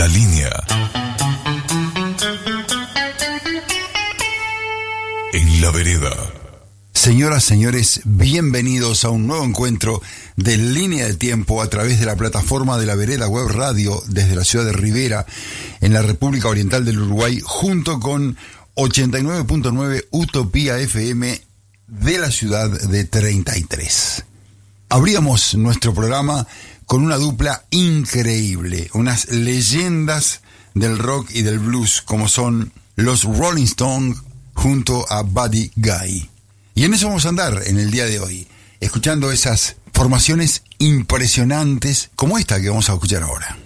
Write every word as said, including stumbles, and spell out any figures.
línea. En la vereda. Señoras, señores, bienvenidos a un nuevo encuentro de Línea de Tiempo a través de la plataforma de la Vereda Web Radio desde la ciudad de Rivera, en la República Oriental del Uruguay, junto con ochenta y nueve punto nueve Utopía F M de la ciudad de treinta y tres. Abríamos nuestro programa con una dupla increíble, unas leyendas del rock y del blues como son los Rolling Stones junto a Buddy Guy. Y en eso vamos a andar en el día de hoy, escuchando esas formaciones impresionantes como esta que vamos a escuchar ahora.